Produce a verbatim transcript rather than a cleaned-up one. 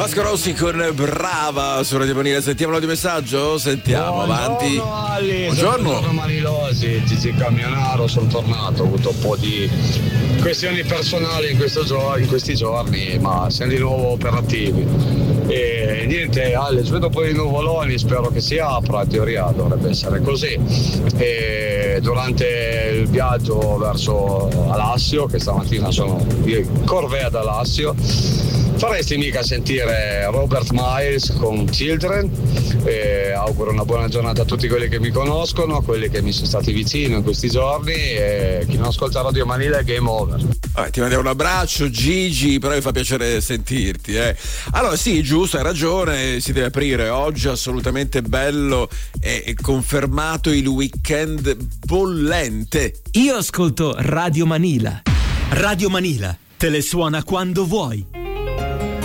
Vasco Rossi con Brava su Radio Manila. Sentiamo di messaggio? Sentiamo, buongiorno, avanti. Ali. Buongiorno. Buongiorno Manilosi, Gigi Camionaro, sono tornato, ho avuto un po' di questioni personali in, questo gio- in questi giorni, ma siamo di nuovo operativi. E niente, Ale, vedo poi i nuvoloni, spero che si apra, in teoria dovrebbe essere così. E durante il viaggio verso Alassio, che stamattina sono in corvea ad Alassio, faresti mica sentire Robert Miles con Children. E auguro una buona giornata a tutti quelli che mi conoscono, a quelli che mi sono stati vicino in questi giorni, e chi non ascolta Radio Manila è game over. Vabbè, ti mandiamo un abbraccio Gigi, però mi fa piacere sentirti, eh. Allora sì, giusto, hai ragione, si deve aprire oggi, assolutamente bello, è confermato il weekend bollente. Io ascolto Radio Manila. Radio Manila te le suona quando vuoi.